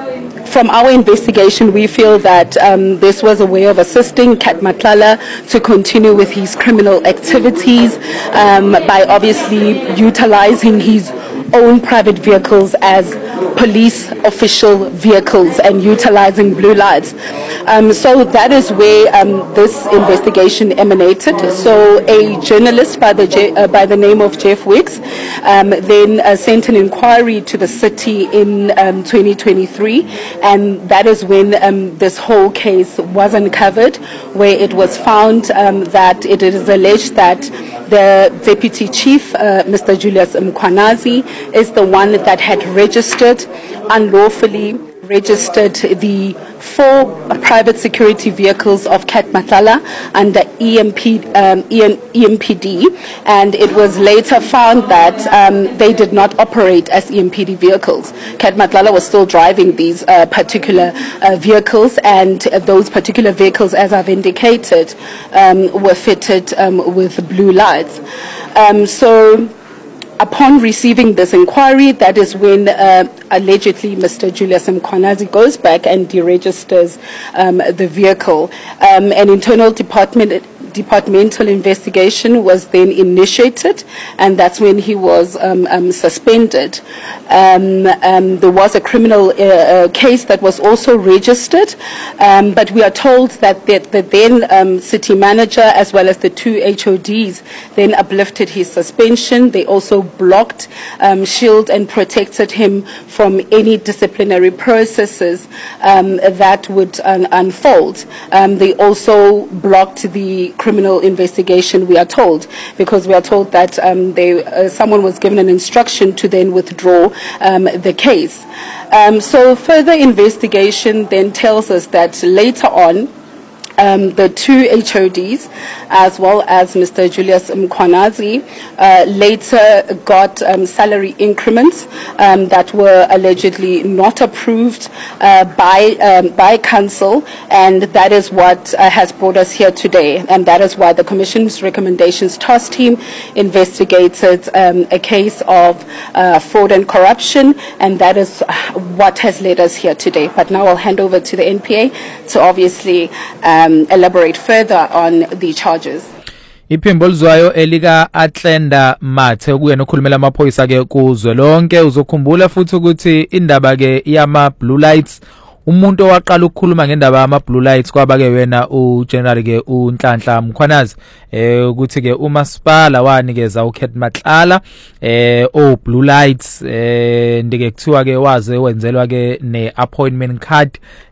From our investigation, we feel that this was a way of assisting Kat Matlala to continue with his criminal activities by obviously utilizing his own private vehicles as police official vehicles and utilizing blue lights. So that is where this investigation emanated. So a journalist by the name of Jeff Wicks then sent an inquiry to the city in 2023, and that is when this whole case was uncovered, where it was found that it is alleged that the deputy chief, Mr. Julius Mkhwanazi, is the one that had unlawfully registered the 4 private security vehicles of Kat Matlala under EMPD, and it was later found that they did not operate as EMPD vehicles. Kat Matlala was still driving these particular vehicles, and those particular vehicles, as I've indicated, were fitted with blue lights. So upon receiving this inquiry, that is when allegedly Mr. Julius Mkhwanazi goes back and deregisters the vehicle. An internal departmental investigation was then initiated, and that's when he was suspended. There was a criminal case that was also registered, but we are told that the then city manager as well as the 2 HODs then uplifted his suspension. They also blocked, shielded and protected him from any disciplinary processes that would unfold. They also blocked the criminal investigation, we are told, because we are told that someone was given an instruction to then withdraw the case. So further investigation then tells us that later on, the 2 HODs, as well as Mr. Julius Mkhwanazi, later got salary increments that were allegedly not approved by council, and that is what has brought us here today. And that is why the Commission's recommendations task team investigated a case of fraud and corruption, and that is what has led us here today. But now I'll hand over to the NPA to obviously elaborate further on the charges. Iphimbo lizwayo elika Atlenda Mathe kuyena okhulumela amaphoyisa ke kuzwe lonke. Uzokhumbula futhi ukuthi indaba ke yama blue lights, umuntu owaqala ukukhuluma ngendaba yama blue lights kwaba ke wena uGeneral ke uNhlanhla Mkhwanazi, ukuthi ke umasipala wanikeza uKat Matlala blue lights, ndike kuthiwa ke waze wenzelwa ke ne appointment card